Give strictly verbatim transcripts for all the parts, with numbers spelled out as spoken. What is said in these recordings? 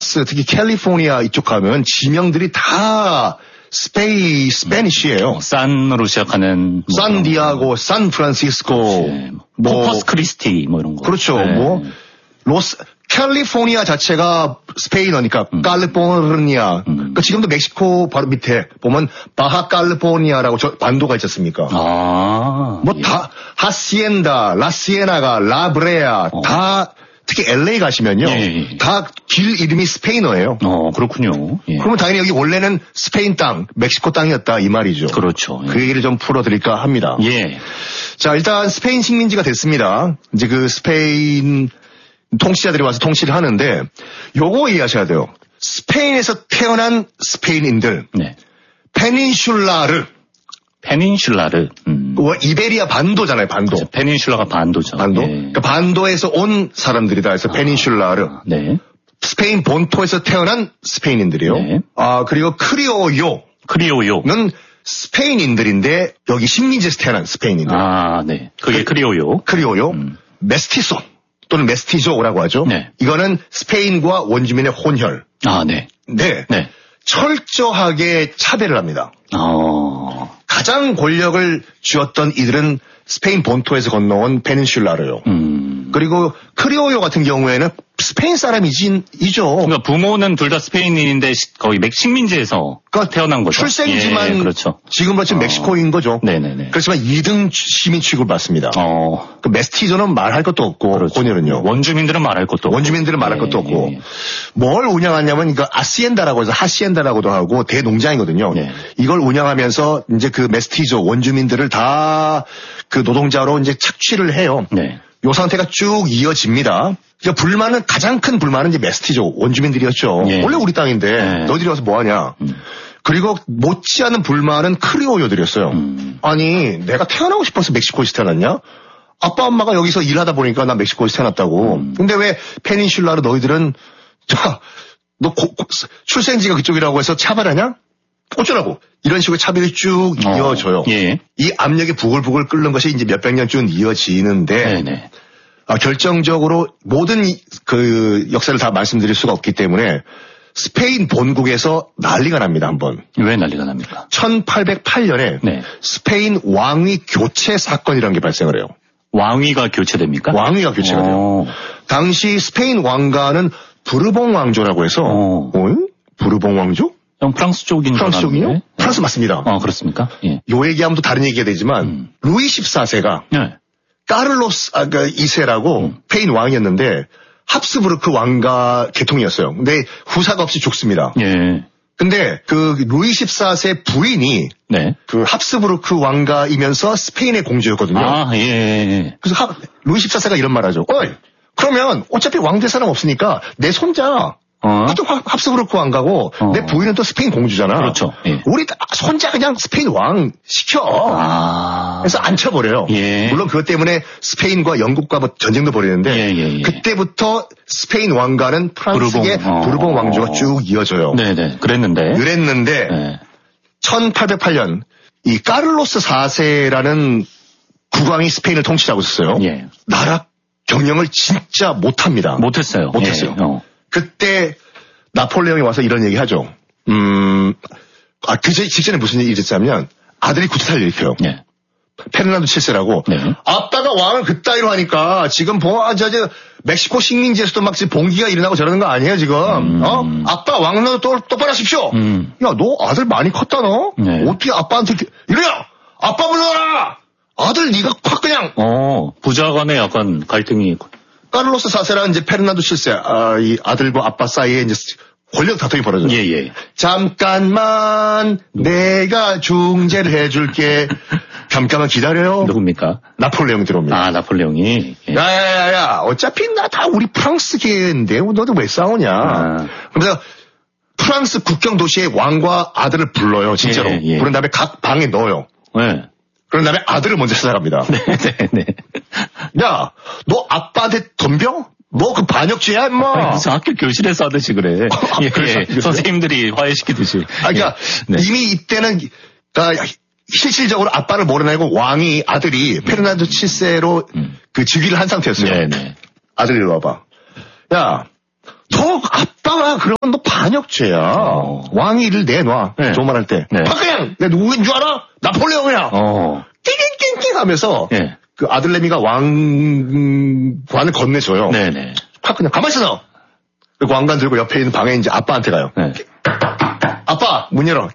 텍사스, 특히 캘리포니아 이쪽 가면 지명들이 다 스페인, 스페니쉬예요. 뭐, 산으로 시작하는. 뭐 산디아고, 산프란시스코, 뭐. 코퍼스 크리스티, 뭐 이런 거. 그렇죠. 네. 뭐, 로스, 캘리포니아 자체가 스페인어니까, 음. 칼리포니아. 음. 그러니까 지금도 멕시코 바로 밑에 보면, 바하 칼리포니아라고 저 반도가 있지 않습니까? 아. 뭐 예. 다, 하시엔다, 라시에나가, 라브레아, 어. 다, 특히 엘에이 가시면요. 예, 예. 다 길 이름이 스페인어예요. 어, 그렇군요. 예. 그러면 당연히 여기 원래는 스페인 땅, 멕시코 땅이었다 이 말이죠. 그렇죠. 예. 그 얘기를 좀 풀어드릴까 합니다. 예. 자, 일단 스페인 식민지가 됐습니다. 이제 그 스페인 통치자들이 와서 통치를 하는데 요거 이해하셔야 돼요. 스페인에서 태어난 스페인인들. 네. 페닌슐라르. 페닌슐라르. 음. 이베리아 반도잖아요, 반도. 그렇죠. 페닌슐라가 반도죠. 반도? 예. 그러니까 반도에서 온 사람들이다 해서 페닌슐라르. 아, 네. 스페인 본토에서 태어난 스페인인들이요. 네. 아, 그리고 크리오요. 크리오요는 스페인인들인데 여기 식민지에서 태어난 스페인인들. 아, 네. 그게 크리오요. 크리오요. 음. 메스티소 또는 메스티조라고 하죠. 네. 이거는 스페인과 원주민의 혼혈. 아, 네. 네. 네. 철저하게 차별을 합니다. 어. 가장 권력을 쥐었던 이들은 스페인 본토에서 건너온 페닌슐라르요. 음. 그리고 크리오요 같은 경우에는 스페인 사람이죠. 그러니까 부모는 둘 다 스페인인인데 거의 멕식민지에서 그러니까 태어난 거죠. 출생지만 예, 그렇죠. 지금은 지금 어. 멕시코인 거죠. 네네네. 그렇지만 이 등 시민 취급을 받습니다. 어. 그 메스티조는 말할 것도 없고 그렇죠. 혼혈은요. 원주민들은 말할 것도 없고. 원주민들은 말할 예, 것도 없고. 예. 뭘 운영하냐면 이거 아시엔다라고 해서 하시엔다라고도 하고 대농장이거든요. 예. 이걸 운영하면서 이제 그 메스티조 원주민들을 다 그 노동자로 이제 착취를 해요. 네. 요 상태가 쭉 이어집니다. 그러니까 불만은 가장 큰 불만은 이제 메스티조 원주민들이었죠. 예. 원래 우리 땅인데 예. 너희들이 와서 뭐 하냐. 음. 그리고 못지않은 불만은 크리오요들이었어요. 음. 아니 내가 태어나고 싶어서 멕시코에서 태어났냐? 아빠 엄마가 여기서 일하다 보니까 나 멕시코에서 태어났다고. 음. 근데 왜 페닌슐라로 너희들은 자, 너 고, 고, 출생지가 그쪽이라고 해서 차별하냐? 어쩌라고. 이런 식으로 차별이 쭉 어. 이어져요. 예. 이 압력이 부글부글 끓는 것이 이제 몇백 년 쭉 이어지는데 네네. 아, 결정적으로 모든 그 역사를 다 말씀드릴 수가 없기 때문에 스페인 본국에서 난리가 납니다. 한번. 왜 난리가 납니까? 천팔백팔 년에 네. 스페인 왕위 교체 사건이라는 게 발생을 해요. 왕위가 교체됩니까? 왕위가 교체가 돼요. 당시 스페인 왕가는 부르봉 왕조라고 해서 어. 어? 부르봉 왕조? 프랑스 쪽인 프랑스 쪽이요? 네. 프랑스 맞습니다. 어, 그렇습니까? 예. 요 얘기하면 또 다른 얘기가 되지만, 음. 루이 십사 세가, 네. 까를로스, 아, 그, 이 세라고, 음. 스페인 왕이었는데, 합스부르크 왕가 계통이었어요. 근데 후사가 없이 죽습니다. 예. 근데, 그, 루이 십사 세 부인이, 네. 그, 합스부르크 왕가이면서 스페인의 공주였거든요. 아, 예. 그래서 하, 루이 십사 세가 이런 말 하죠. 어이, 그러면, 어차피 왕 될 사람 없으니까, 내 손자, 어? 또 합스부르크 왕가고 어. 내 부인은 또 스페인 공주잖아. 그렇죠. 예. 우리 손자 그냥 스페인 왕 시켜. 아. 그래서 앉혀버려요. 예. 물론 그것 때문에 스페인과 영국과 뭐 전쟁도 벌이는데 예, 예, 예. 그때부터 스페인 왕가는 프랑스의 부르봉, 어. 부르봉 왕조가 쭉 이어져요. 네네. 그랬는데. 그랬는데 네. 천팔백팔 년 이 까를로스 사 세라는 국왕이 스페인을 통치하고 있었어요. 예. 나라 경영을 진짜 못합니다. 못했어요. 못했어요. 예. 어. 그때 나폴레옹이 와서 이런 얘기 하죠. 음, 아, 그 직전에 무슨 일이 있었냐면 아들이 쿠데타를 일으켜요. 네. 페르난도 칠 세라고. 네. 아빠가 왕을 그따위로 하니까 지금 봉, 아, 저, 저, 멕시코 식민지에서도 막 지금 봉기가 일어나고 저러는 거 아니에요, 지금? 음. 어? 아빠 왕노도 또, 똑바로 하십시오! 음. 야, 너 아들 많이 컸다, 너? 네. 어떻게 아빠한테, 이래요! 아빠 불러라! 아들 네가 확 그냥! 어, 부자 간에 약간 갈등이. 까를로스 사 세라는 이제 페르난도 칠 세, 아, 이 아들과 아빠 사이에 이제 권력 다툼이 벌어져요. 예, 예. 잠깐만, 내가 중재를 해줄게. 잠깐만 기다려요. 누굽니까? 나폴레옹 들어옵니다. 아, 나폴레옹이. 예. 야, 야, 야, 야. 어차피 나 다 우리 프랑스계인데, 너도 왜 싸우냐. 아. 그래서 프랑스 국경 도시에 왕과 아들을 불러요, 진짜로. 예, 예. 부른 다음에 각 방에 넣어요. 네. 그런 다음에 아들을 먼저 찾아갑니다. 네, 네, 네. 야, 너 아빠한테 덤벼? 너 그 반역죄야, 임마. 무슨 학교 교실에서 하듯이 그래. 아, 예, 예. 선생님들이 화해시키듯이. 아, 그러니까 네. 이미 이때는 그러니까 실질적으로 아빠를 몰아내고 왕이 아들이 페르난도 칠 세로 음. 그 즉위를 한 상태였어요. 네, 네. 아들이 이리 와봐. 야, 너 아빠 아빠가 그러면 너 반역죄야. 어. 왕이 이를 내놔. 네. 조만할 때. 네. 박근영! 내가 누구인 줄 알아? 나폴레옹이야. 어. 띵띵띵띵 하면서 네. 그 아들내미가 왕관을 건네줘요. 네네. 박근영 가만히 있어 너. 그 왕관 들고 옆에 있는 방에 이제 아빠한테 가요. 네. 아빠 문 열어.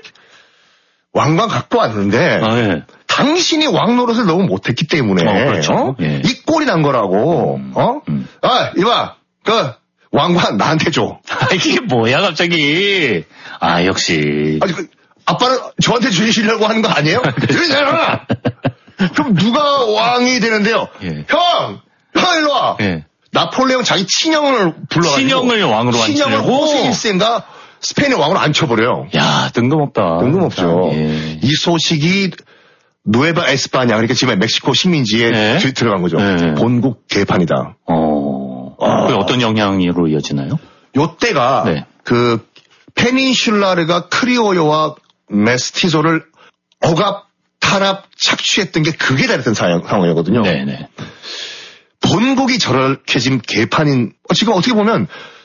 왕관 갖고 왔는데 아, 네. 당신이 왕 노릇을 너무 못했기 때문에 어, 그렇죠. 어? 예. 이 꼴이 난 거라고. 음, 어? 음. 아 이봐 그 왕관 나한테 줘. 아 이게 뭐야 갑자기. 아 역시. 아니 그 아빠는 저한테 주시려고 하는 거 아니에요? 그러잖아. 그럼 누가 왕이 되는데요? 예. 형! 형 일로 와! 예. 나폴레옹 자기 친형을 불러가지고 친형을 왕으로 앉히려고? 친형을 호세 일 세인가 스페인의 왕으로 앉혀버려요. 야 뜬금없다. 뜬금없죠. 예. 이 소식이 누에바 에스파냐 그러니까 지금 멕시코 식민지에 예. 들어간 거죠. 예. 본국 개판이다. 어. 아. 그게 어떤 영향으로 이어지나요? 요때가 네. 그 페닌슐라르가 크리오요와 메스티조를 억압 탄압 착취했던 게 극에 달했던 상황이거든요. 네네. 본국이 저렇게 지금 개판인 지금 어떻게 보면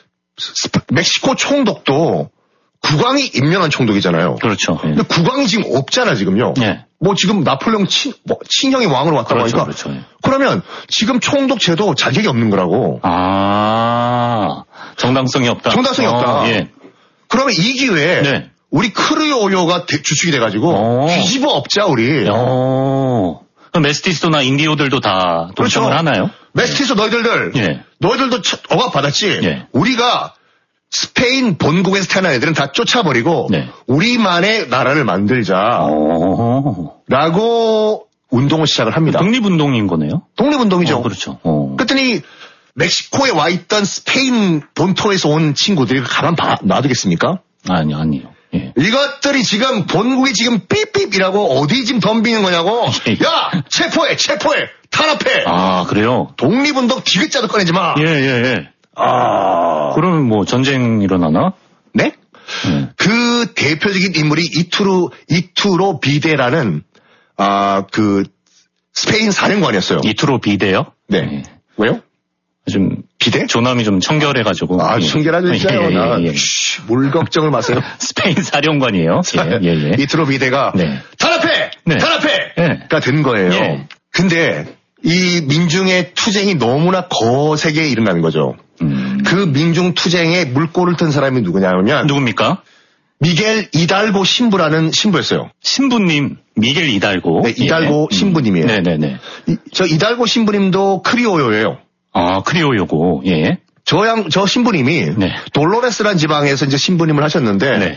멕시코 총독도 국왕이 임명한 총독이잖아요. 그렇죠. 근데 예. 국왕이 지금 없잖아 지금요. 예. 뭐 지금 나폴레옹 친, 뭐 친형이 왕으로 왔다고 그렇죠, 하니까 그렇죠. 예. 그러면 지금 총독 제도 자격이 없는 거라고. 아 정당성이 없다. 정당성이 어, 없다. 예. 그러면 이 기회에 네. 우리 크리오요가 주축이 돼가지고 뒤집어 엎자 우리. 어. 그럼 메스티소나 인디오들도 다 동참을 그렇죠. 하나요? 메스티소 너희들들, 예. 너희들도 억압 받았지. 예. 우리가 스페인 본국에서 태어난 애들은 다 쫓아버리고 네. 우리만의 나라를 만들자. 오. 라고 운동을 시작을 합니다. 독립운동인 거네요? 독립운동이죠. 어, 그렇죠. 어. 그랬더니 멕시코에 와 있던 스페인 본토에서 온 친구들이 가만 봐, 놔두겠습니까? 아니, 아니요. 예. 이것들이 지금 본국이 지금 삐삐이라고 어디 지금 덤비는 거냐고. 야, 체포해, 체포해, 탄압해. 아, 그래요? 독립운동 디귿자도 꺼내지 마. 예, 예, 예. 아. 그러면 뭐 전쟁 일어나나? 네? 음. 그 대표적인 인물이 이투로, 이투로 비데라는, 아, 그, 스페인 사령관이었어요. 이투로 비데요? 네. 예. 왜요? 좀 비대? 조남이 좀 청결해가지고. 아, 청결하죠, 진짜요. 예, 예, 나, 예. 쉬, 뭘 걱정을 마세요. 스페인 사령관이에요. 예, 예, 예. 이투로 비데가 네. 탄압해! 네. 탄압해! 네. 가 된 거예요. 예. 근데 이 민중의 투쟁이 너무나 거세게 일어나는 거죠. 음. 그 민중 투쟁에 물꼬를 튼 사람이 누구냐면 누굽니까? 미겔 이달고 신부라는 신부였어요. 신부님, 미겔 이달고. 네, 이달고 예. 신부님이에요. 네네네. 이, 저 이달고 신부님도 크리오요예요. 아, 크리오요고, 예. 저 양, 저 신부님이, 네. 돌로레스란 지방에서 이제 신부님을 하셨는데, 네.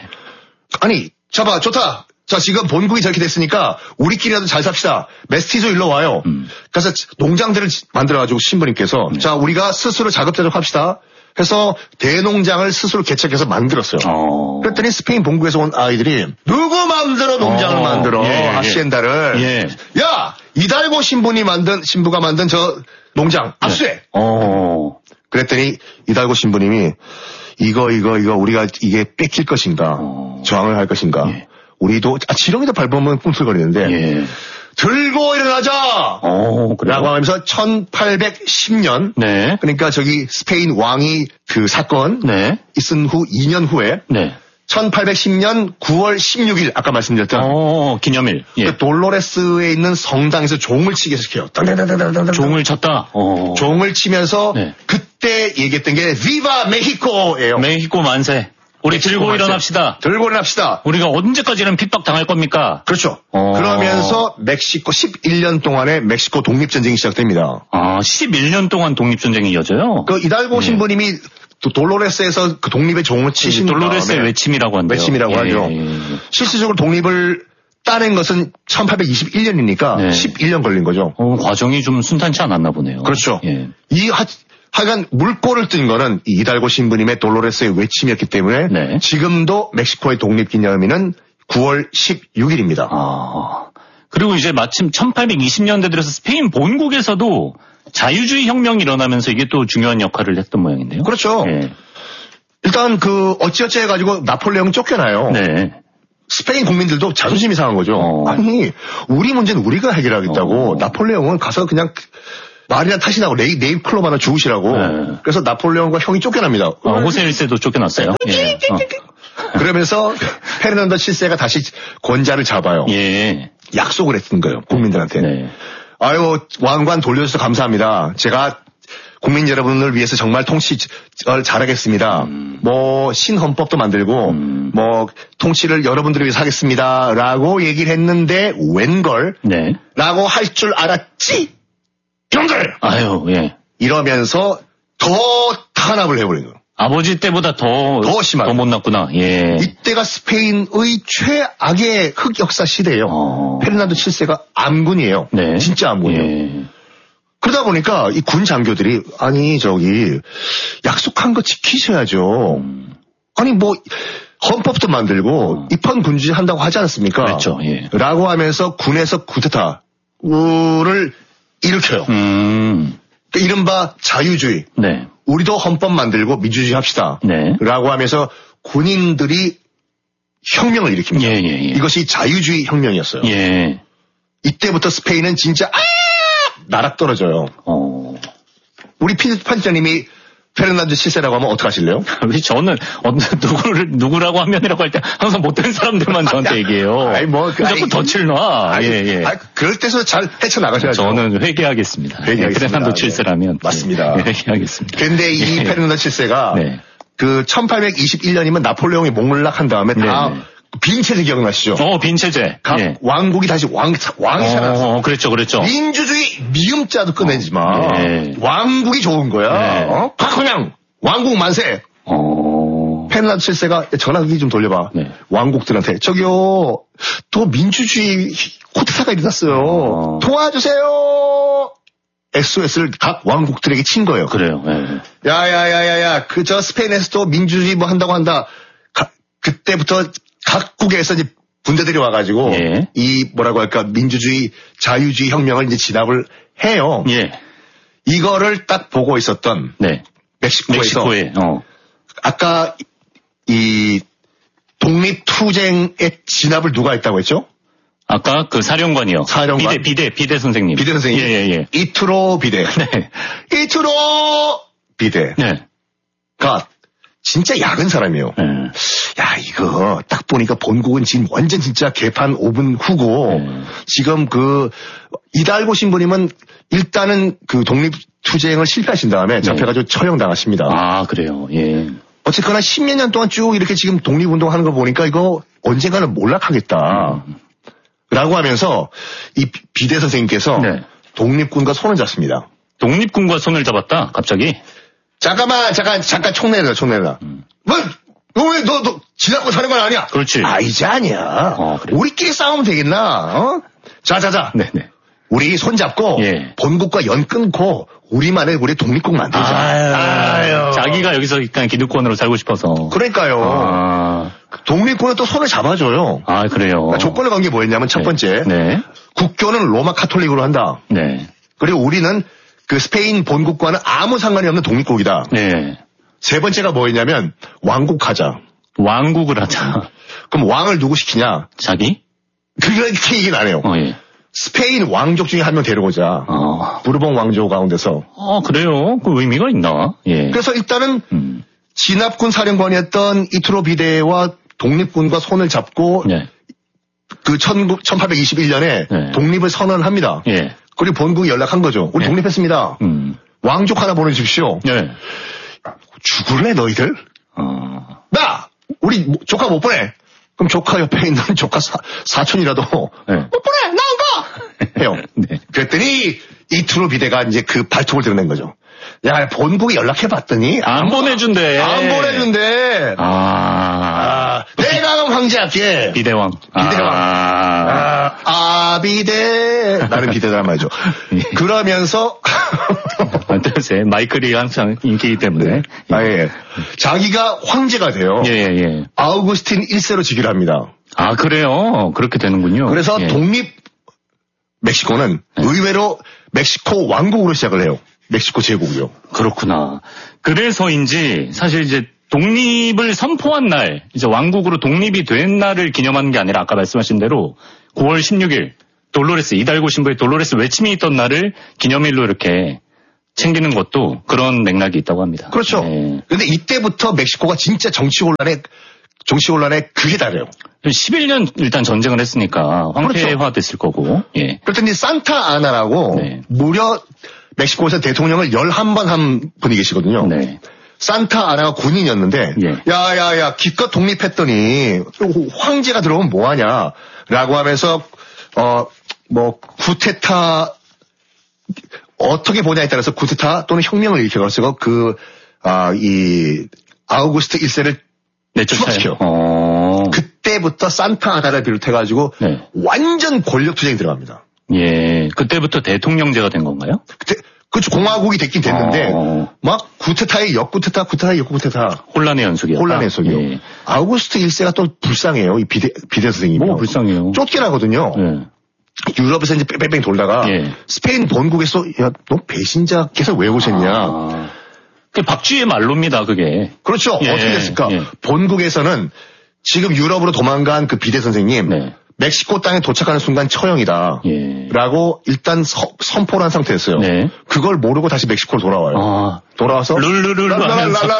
아니, 잡아, 좋다. 자, 지금 본국이 저렇게 됐으니까, 우리끼리라도 잘 삽시다. 메스티조 일로 와요. 음. 그래서 농장들을 만들어가지고 신부님께서, 네. 자, 우리가 스스로 자급자족합시다. 해서 대농장을 스스로 개척해서 만들었어요. 어. 그랬더니 스페인 본국에서 온 아이들이, 누구 마음대로 농장을 어. 만들어, 예, 하시엔다를. 예. 야! 이달고 신부님 만든, 신부가 만든 저, 농장 압수해. 네. 어. 그랬더니 이달고 신부님이 이거 이거 이거 우리가 이게 뺏길 것인가 어. 저항을 할 것인가 예. 우리도 아, 지렁이도 밟으면 꿈틀거리는데 예. 들고 일어나자 어, 라고 하면서 천팔백십 년 네. 그러니까 저기 스페인 왕이 그 사건 네. 있은 후 이 년 후에 네. 천팔백십 년 구월 십육일 아까 말씀드렸던 어, 기념일. 예. 그 돌로레스에 있는 성당에서 종을 치게 시켜요. 종을 쳤다. 어. 종을 치면서 네. 그때 얘기했던 게 비바 메히코예요. 메히코 만세. 우리 들고 만세. 일어납시다. 들고 일어납시다. 우리가 언제까지는 핍박 당할 겁니까? 그렇죠. 어. 그러면서 멕시코 십일 년 동안의 멕시코 독립전쟁이 시작됩니다. 아, 십일 년 동안 독립전쟁이 이어져요? 그 이달고 네. 신부님이 돌로레스에서 그 독립의 종을 치신 돌로레스의 외침이라고 한대요. 외침이라고 예, 하죠. 예, 예. 실질적으로 독립을 따낸 것은 천팔백이십일 년이니까 네. 십일 년 걸린 거죠. 어, 과정이 좀 순탄치 않았나 보네요. 그렇죠. 예. 이 하, 하여간 물꼬를 뜬 거는 이 이달고 신부님의 돌로레스의 외침이었기 때문에 네. 지금도 멕시코의 독립기념일은 구월 십육일입니다. 아, 그리고 이제 마침 천팔백이십 년대 들어서 스페인 본국에서도 자유주의 혁명이 일어나면서 이게 또 중요한 역할을 했던 모양인데요. 그렇죠. 예. 일단 그 어찌어찌 해가지고 나폴레옹 쫓겨나요. 네. 스페인 국민들도 자존심이 상한 거죠. 어. 아니 우리 문제는 우리가 해결하겠다고 어. 나폴레옹은 가서 그냥 말이나 타시나고 네이, 네잎클럽 하나 주우시라고. 네. 그래서 나폴레옹과 형이 쫓겨납니다. 어, 호세 일 세도 쫓겨났어요. 예. 어. 그러면서 페르난도 칠 세가 다시 권자를 잡아요. 예. 약속을 했던 거예요. 국민들한테. 네. 아유, 왕관 돌려주셔서 감사합니다. 제가 국민 여러분을 위해서 정말 통치를 잘하겠습니다. 음. 뭐 신헌법도 만들고 음. 뭐 통치를 여러분들을 위해서 하겠습니다. 라고 얘기를 했는데 웬걸 네. 라고 할 줄 알았지 이런걸 아유 예 이러면서 더 탄압을 해버린 거예요. 아버지 때보다 더, 더 심하게. 더 못났구나. 예. 이때가 스페인의 최악의 흑역사 시대예요. 어. 페르난도 칠 세가 암군이에요. 네. 진짜 암군이에요. 예. 그러다 보니까 이 군 장교들이 아니 저기 약속한 거 지키셔야죠. 음. 아니 뭐 헌법도 만들고 어. 입헌 군주제 한다고 하지 않습니까? 그렇죠. 예. 라고 하면서 군에서 쿠데타를 일으켜요. 음. 그러니까 이른바 자유주의. 네. 우리도 헌법 만들고 민주주의 합시다. 네. 라고 하면서 군인들이 혁명을 일으킵니다. 예, 예, 예. 이것이 자유주의 혁명이었어요. 예. 이때부터 스페인은 진짜 아! 나락 떨어져요. 어. 우리 편집자님이 페르난도 칠 세라고 하면 어떡하실래요? 저는 누구를 누구라고 하면이라고 할 때 항상 못된 사람들만 저한테 얘기해요. 아니 뭐 그, 자꾸 덫을 놔. 아니, 예, 예. 아니, 그럴 때서 잘 헤쳐 나가셔야죠. 저는 회개하겠습니다. 회개하겠습니다. 페르난도 칠 세라면 네. 맞습니다. 네, 회개하겠습니다. 근데 이 예. 페르난도 칠 세가 네. 그 천팔백이십일 년이면 나폴레옹이 목락한 다음에 다 네. 빈체제 기억나시죠? 어, 빈체제. 각 예. 왕국이 다시 왕, 왕이 살았어. 어, 그랬죠, 그랬죠. 민주주의 미음자도 꺼내지 마. 예. 왕국이 좋은 거야. 예. 어? 그냥 왕국 만세. 어. 페르난도 칠 세가 전화기 좀 돌려봐. 네. 왕국들한테 저기요 또 민주주의 코트사가 일어났어요. 어. 도와주세요. 에스오에스를 각 왕국들에게 친 거예요. 그래요. 예. 야야야야야 그 저 스페인에서도 민주주의 뭐 한다고 한다. 가, 그때부터 각국에서 이제 군대들이 와가지고 예. 이 뭐라고 할까 민주주의 자유주의 혁명을 이제 진압을 해요. 예. 이거를 딱 보고 있었던 네. 멕시코에서 멕시코에, 어. 아까 이 독립투쟁의 진압을 누가 했다고 했죠? 아까 그 사령관이요. 사령관. 비대, 비대, 비대 선생님. 비대 선생님. 예, 예, 예. 이투로 비대. 네. 이투로 비대. 네. 가 진짜 야근 사람이에요. 네. 야, 이거 딱 보니까 본국은 지금 완전 진짜 개판 오 분 후고 네. 지금 그 이달고 신부님은 일단은 그 독립투쟁을 실패하신 다음에 잡혀가지고 네. 처형당하십니다. 아, 그래요. 예. 어쨌거나 십몇 년 동안 쭉 이렇게 지금 독립운동하는 거 보니까 이거 언젠가는 몰락하겠다. 음. 라고 하면서 이 비대 선생님께서 네. 독립군과 손을 잡습니다. 독립군과 손을 잡았다? 갑자기? 잠깐만, 잠깐, 잠깐 총 내라, 총 내라. 음. 뭐, 너 왜, 너, 너, 지나고 사는 건 아니야? 그렇지. 아, 이제 아니야. 어, 그래. 우리끼리 싸우면 되겠나, 어? 자, 자, 자. 네네. 우리 손잡고, 예. 본국과 연 끊고, 우리만의 우리 독립국 만들자. 아유, 아유. 자기가 여기서 일단 기득권으로 살고 싶어서. 그러니까요. 아. 독립군은 또 손을 잡아줘요. 아, 그래요. 그러니까 조건을 건 게 뭐였냐면, 첫 네. 번째. 네. 국교는 로마 카톨릭으로 한다. 네. 그리고 우리는 그 스페인 본국과는 아무 상관이 없는 독립국이다. 네. 세 번째가 뭐였냐면 왕국하자. 왕국을 하자. 그럼 왕을 누구 시키냐? 자기? 그렇게 얘기는 안 해요. 어, 예. 스페인 왕족 중에 한 명 데려오자. 어. 부르봉 왕조 가운데서. 아, 그래요? 그 의미가 있나? 예. 그래서 일단은 음. 진압군 사령관이었던 이투로 비데와 독립군과 손을 잡고 네. 그 천팔백이십일 년에 네. 독립을 선언합니다. 예. 그리고 본국이 연락한 거죠. 우리 네. 독립했습니다. 음. 왕족 하나 보내주십시오. 네. 죽을래 너희들? 어. 나! 우리 조카 못 보내. 그럼 조카 옆에 있는 조카 사, 사촌이라도 네. 못 보내! 나온 거! 해요. 네. 그랬더니 이투로 비데가 이제 그 발톱을 드러낸 거죠. 야, 본국에 연락해봤더니 안, 안 보내준대. 안 보내준대. 아. 아 내가 그럼 황제할게. 비대왕. 비대왕. 아, 아, 아 비대. 나는 비대란 말이죠. 예. 그러면서 어떠세요? 마이클이 항상 인기이기 때문에. 아, 예. 자기가 황제가 돼요. 예, 예, 예. 아우구스틴 일 세로 즉위를 합니다. 아, 그래요? 그렇게 되는군요. 그래서 예. 독립 멕시코는 예. 의외로 멕시코 왕국으로 시작을 해요. 멕시코 제국이요. 그렇구나. 그래서인지 사실 이제 독립을 선포한 날, 이제 왕국으로 독립이 된 날을 기념하는 게 아니라 아까 말씀하신 대로 구월 십육일 돌로레스, 이달고 신부의 돌로레스 외침이 있던 날을 기념일로 이렇게 챙기는 것도 그런 맥락이 있다고 합니다. 그렇죠. 네. 근데 이때부터 멕시코가 진짜 정치 혼란에, 정치 혼란에 극에 달해요. 십일 년 일단 전쟁을 했으니까 황폐화 됐을 그렇죠. 거고. 예. 그랬더니 산타 아나라고 네. 무려 멕시코에서 대통령을 열한 번 한 분이 계시거든요. 네. 산타 아나가 군인이었는데 예. 야야야 기껏 독립했더니 황제가 들어오면 뭐하냐 라고 하면서 어 뭐 쿠데타 어떻게 보냐에 따라서 쿠데타 또는 혁명을 일으켜서 그 아 이 아우구스트 일 세를 추방시켜요. 어... 그때부터 산타 아나를 비롯해가지고 네. 완전 권력 투쟁이 들어갑니다. 예, 그때부터 대통령제가 된 건가요? 그때 그렇죠. 공화국이 됐긴 됐는데 어... 막 쿠데타의 역쿠데타, 쿠데타의 역쿠데타. 혼란의 연속이요. 혼란의 연속이요. 예. 아우구스트 일 세가 또 불쌍해요. 이 비대 비대 선생님이. 뭐 불쌍해요. 쫓겨나거든요. 예. 유럽에서 이제 뺑뺑뺑 돌다가 예. 스페인 본국에서 야, 너 배신자 계속 왜 오셨냐. 아... 그 박쥐의 말로입니다. 그게. 그렇죠. 예. 어떻게 됐을까. 예. 본국에서는 지금 유럽으로 도망간 그 비대 선생님. 네. 멕시코 땅에 도착하는 순간 처형이다. 예. 라고 일단 서, 선포를 한 상태였어요. 네. 그걸 모르고 다시 멕시코로 돌아와요. 아. 돌아와서 룰루룰루 하면서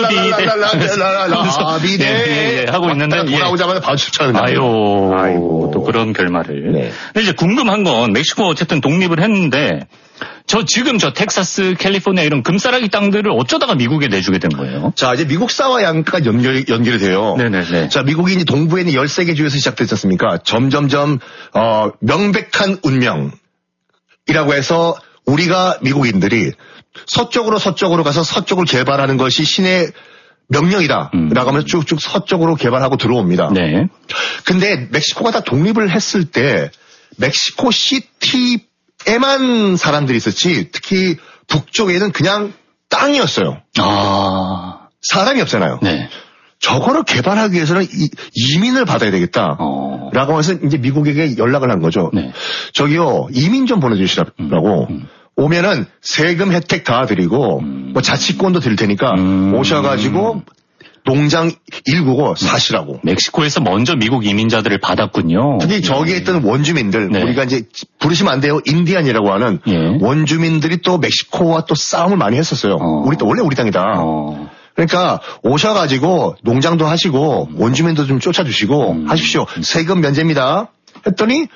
룰루비데 비데 하고 있는데 돌아오자마자 바로 쫓아오는 아유, 아이고 또 그런 결말을. 네. 근데 이제 궁금한 건 멕시코 어쨌든 독립을 했는데 저 지금 저 텍사스, 캘리포니아 이런 금싸라기 땅들을 어쩌다가 미국에 내주게 된 거예요? 자, 이제 미국사와 약간 연결, 연결이 돼요. 네네네. 자, 미국이 이제 동부에 있는 열세 개 주에서 시작됐지 않습니까? 점점점, 어, 명백한 운명이라고 해서 우리가 미국인들이 서쪽으로 서쪽으로 가서 서쪽을 개발하는 것이 신의 명령이다. 음. 라고 하면서 쭉쭉 서쪽으로 개발하고 들어옵니다. 네. 근데 멕시코가 다 독립을 했을 때 멕시코 시티 에만 사람들이 있었지 특히 북쪽에는 그냥 땅이었어요. 아. 사람이 없잖아요. 네. 저거를 개발하기 위해서는 이, 이민을 받아야 되겠다. 어. 라고 해서 이제 미국에게 연락을 한 거죠. 네. 저기요, 이민 좀 보내주시라고. 음, 음. 오면은 세금 혜택 다 드리고, 음. 뭐 자치권도 드릴 테니까 음. 오셔가지고 농장 일구고 사시라고. 멕시코에서 먼저 미국 이민자들을 받았군요. 특히 저기에 있던 원주민들, 네. 우리가 이제 부르시면 안 돼요. 인디안이라고 하는 예. 원주민들이 또 멕시코와 또 싸움을 많이 했었어요. 어. 우리 원래 우리 땅이다. 어. 그러니까 오셔가지고 농장도 하시고 원주민도 좀 쫓아주시고 음. 하십시오. 세금 면제입니다. 했더니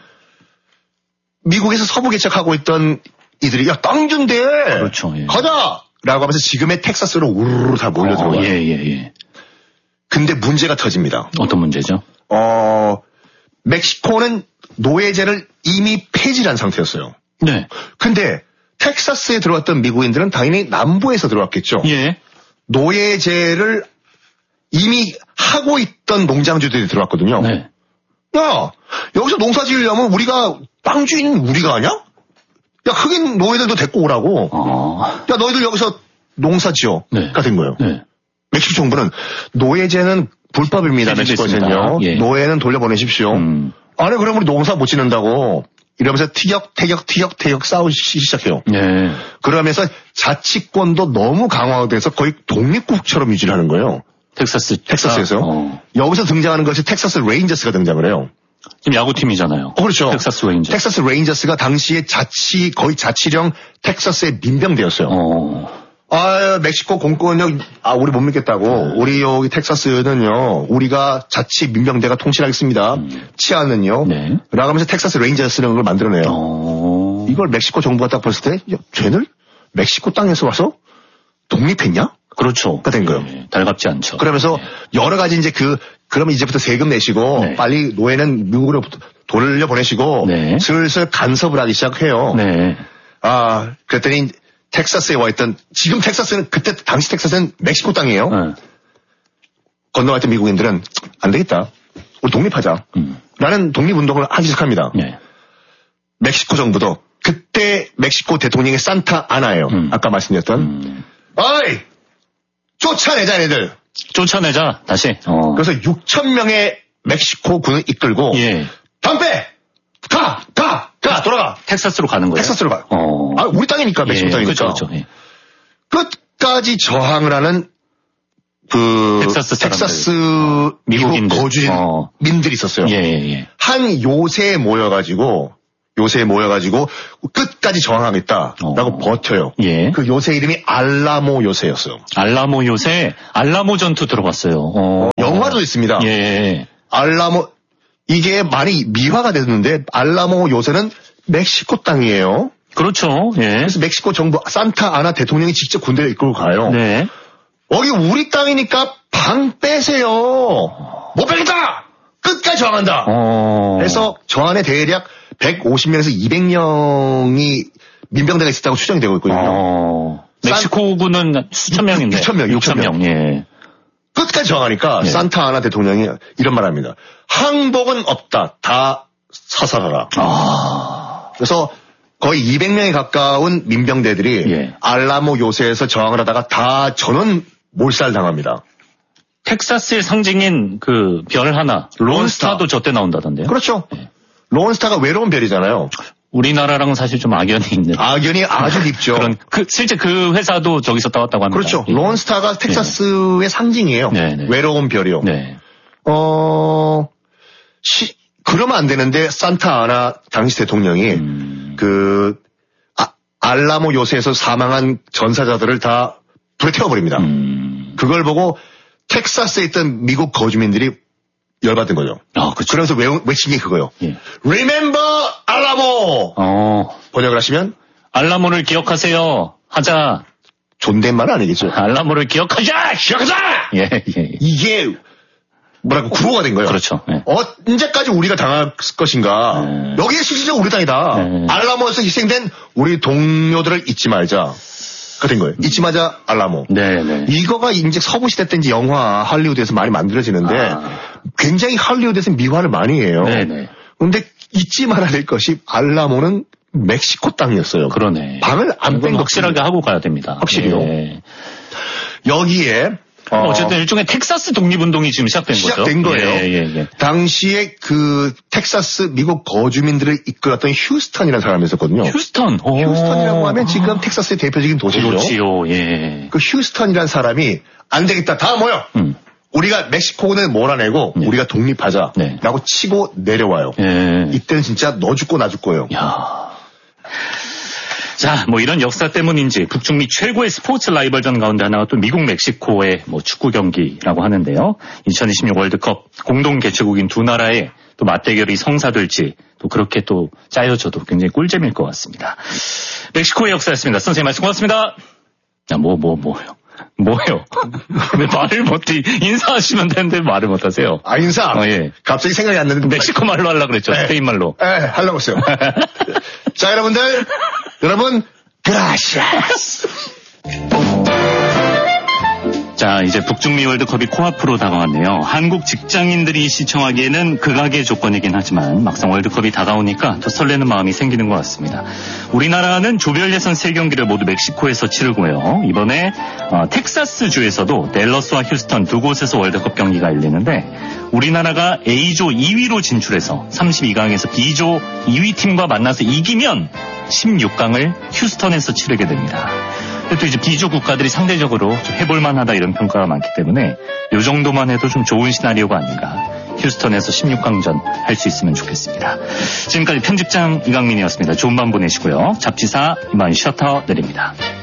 미국에서 서부 개척하고 있던 이들이 야 땅 준대. 그렇죠. 예. 가자. 라고 하면서 지금의 텍사스로 우르르 다 몰려 들어와요. 어, 예, 예, 예. 근데 문제가 터집니다. 어떤 문제죠? 어, 멕시코는 노예제를 이미 폐지한 상태였어요. 네. 근데 텍사스에 들어왔던 미국인들은 당연히 남부에서 들어왔겠죠. 예. 노예제를 이미 하고 있던 농장주들이 들어왔거든요. 네. 야, 여기서 농사 지으려면 우리가 땅 주인은 우리가 하냐? 야, 흑인 노예들도 데리고 오라고. 어. 야, 너희들 여기서 농사 지어가 네. 된 거예요. 네. 멕시코 정부는 노예제는 불법입니다. 멕시코에는요. 예. 노예는 돌려보내십시오. 음. 아니 그럼 우리 농사 못 짓는다고 이러면서 티격 태격 티격 태격 싸우기 시작해요. 네. 그러면서 자치권도 너무 강화돼서 거의 독립국처럼 유지를 하는 거예요. 텍사스 텍사스에서 어. 여기서 등장하는 것이 텍사스 레인저스가 등장을 해요. 지금 야구팀이잖아요. 어, 그렇죠. 텍사스 레인저스. 텍사스 레인저스가 당시에 자치 거의 자치령 텍사스의 민병대였어요. 어. 아, 멕시코 공권력, 아, 우리 못 믿겠다고. 네. 우리 여기 텍사스는요, 우리가 자치 민병대가 통치하겠습니다. 음. 치안은요. 네. 라고 하면서 텍사스 레인저스라는 걸 만들어내요. 어... 이걸 멕시코 정부가 딱 봤을 때, 야, 쟤들? 멕시코 땅에서 와서 독립했냐? 그렇죠. 가 된 거예요. 네, 달갑지 않죠. 그러면서 네. 여러 가지 이제 그, 그러면 이제부터 세금 내시고, 네. 빨리 노예는 미국으로 돌려보내시고, 네. 슬슬 간섭을 하기 시작해요. 네. 아, 그랬더니, 텍사스에 와 있던, 지금 텍사스는, 그때, 당시 텍사스는 멕시코 땅이에요. 네. 건너와 있던 미국인들은, 안 되겠다. 우리 독립하자. 음. 라는 독립운동을 하기 시작합니다. 네. 멕시코 정부도, 그때 멕시코 대통령이 산타 아나예요. 음. 아까 말씀드렸던. 음. 어이! 쫓아내자, 얘들! 쫓아내자, 다시. 어. 그래서 육천 명의 멕시코 군을 이끌고, 예. 담배! 가! 가! 가! 돌아가! 텍사스로 가는 거예요? 텍사스로 가. 어. 아, 우리 땅이니까, 멕시코 예, 땅이니까. 그렇죠, 그렇죠. 예. 끝까지 저항을 하는, 그, 텍사스, 텍사스 미국 거주민들이 어. 있었어요. 예, 예, 예. 한 요새에 모여가지고, 요새에 모여가지고 끝까지 저항하겠다라고 어. 버텨요. 예. 그 요새 이름이 알라모 요새였어요. 알라모 요새, 알라모 전투 들어봤어요. 어. 영화도 있습니다. 예. 알라모, 이게 많이 미화가 됐는데 알라모 요새는 멕시코 땅이에요. 그렇죠. 예. 그래서 멕시코 정부 산타 아나 대통령이 직접 군대를 이끌고 가요. 네. 여기 우리 땅이니까 방 빼세요. 못 빼겠다. 끝까지 저항한다. 어. 그래서 저 안에 대략 백오십 명에서 이백 명이 민병대가 있었다고 추정이 되고 있거든요. 어. 멕시코군은 수천 명인데. 육천 명, 육천 명. 예. 끝까지 저항하니까 예. 산타 아나 대통령이 이런 말 합니다. 항복은 없다. 다 사살하라. 아. 그래서 거의 이백 명에 가까운 민병대들이 예. 알라모 요새에서 저항을 하다가 다 전원 몰살당합니다. 텍사스의 상징인 그 별 하나, 론스타도 저때 나온다던데요. 그렇죠. 예. 론스타가 외로운 별이잖아요. 우리나라랑 사실 좀 악연이 있는. 악연이 아주 깊죠. 그런 그 실제 그 회사도 저기서 따왔다고 합니다. 그렇죠. 예. 론스타가 텍사스의 네. 상징이에요. 네, 네. 외로운 별이요. 네. 어, 시, 그러면 안 되는데 산타 아나 당시 대통령이 음. 그 아, 알라모 요새에서 사망한 전사자들을 다 불에 태워버립니다. 음. 그걸 보고 텍사스에 있던 미국 거주민들이 열받은 거죠. 아, 그렇죠. 그래서 외, 외친 게 그거요. 예. Remember 알라모. 어. 번역을 하시면 알라모를 기억하세요. 하자. 존댓말 아니겠죠. 알라모를 기억하자. 기억하자. 예, 예, 예. 이게 뭐랄까 구호가 된 거예요. 그렇죠. 예. 언제까지 우리가 당할 것인가. 예. 여기에 실질적으로 우리 땅이다. 예. 알라모에서 희생된 우리 동료들을 잊지 말자. 가 된 거예요. 잊지 마자 알라모. 네, 네. 이거가 이제 서부 시대 때 이제 영화 할리우드에서 많이 만들어지는데 아. 굉장히 할리우드에서 미화를 많이 해요. 네, 네. 근데 잊지 말아야 될 것이 알라모는 멕시코 땅이었어요. 그러네. 방을 안 뺀 거 확실하게 하고 가야 됩니다. 확실히요. 예. 여기에 어, 어쨌든 일종의 텍사스 독립운동이 지금 시작된, 시작된 거죠. 거예요. 예, 예, 예. 당시에 그 텍사스 미국 거주민들을 이끌었던 휴스턴이라는 사람이 있었거든요. 휴스턴. 휴스턴이라고 하면 지금 텍사스의 대표적인 도시죠. 그렇지요. 예. 그 휴스턴이라는 사람이 안 되겠다. 다 모여. 음. 우리가 멕시코군을 몰아내고 네. 우리가 독립하자. 네. 라고 치고 내려와요. 예. 이때는 진짜 너 죽고 나 죽고요. 야. 자, 뭐 이런 역사 때문인지 북중미 최고의 스포츠 라이벌전 가운데 하나가 또 미국 멕시코의 뭐 축구 경기라고 하는데요. 이천이십육 월드컵 공동 개최국인 두 나라의 또 맞대결이 성사될지 또 그렇게 또 짜여져도 굉장히 꿀잼일 것 같습니다. 멕시코의 역사였습니다. 선생님 말씀 고맙습니다. 야, 뭐, 뭐, 뭐요? 뭐요? 왜 말을 못해? 인사하시면 되는데 말을 못하세요. 아, 인사? 어, 예. 갑자기 생각이 안 나는데. 멕시코 말로 하려고 그랬죠. 네. 스페인 말로. 네, 하려고 했어요. 자, 여러분들. 여러분, 그라시아스. 자, 이제 북중미 월드컵이 코앞으로 다가왔네요. 한국 직장인들이 시청하기에는 극악의 조건이긴 하지만 막상 월드컵이 다가오니까 더 설레는 마음이 생기는 것 같습니다. 우리나라는 조별 예선 세 경기를 모두 멕시코에서 치르고요. 이번에 어, 텍사스주에서도 댈러스와 휴스턴 두 곳에서 월드컵 경기가 열리는데 우리나라가 A조 이 위로 진출해서 삼십이 강에서 B조 이 위 팀과 만나서 이기면 십육 강을 휴스턴에서 치르게 됩니다. 또 이제 B조 국가들이 상대적으로 좀 해볼만하다 이런 평가가 많기 때문에 이 정도만 해도 좀 좋은 시나리오가 아닌가. 휴스턴에서 십육 강전 할 수 있으면 좋겠습니다. 지금까지 편집장 이강민이었습니다. 좋은 밤 보내시고요. 잡지사 이만 셔터 내립니다.